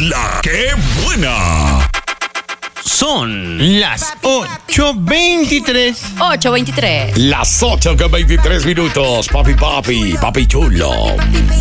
La que buena. Son las 8:23. 8:23. Las 8:23 minutos. Papi chulo.